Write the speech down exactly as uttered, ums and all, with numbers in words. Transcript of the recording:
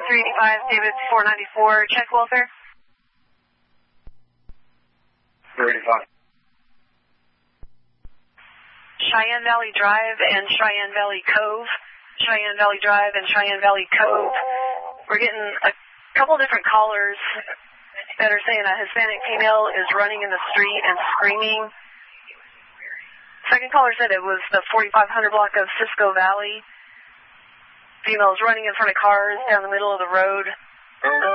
three eighty-five, David four ninety-four, check welfare. four eighty-five. Cheyenne Valley Drive and Cheyenne Valley Cove. Cheyenne Valley Drive and Cheyenne Valley Cove. We're getting a couple different callers that are saying a Hispanic female is running in the street and screaming. Second caller said it was the forty-five hundred block of Cisco Valley. Female is running in front of cars down the middle of the road.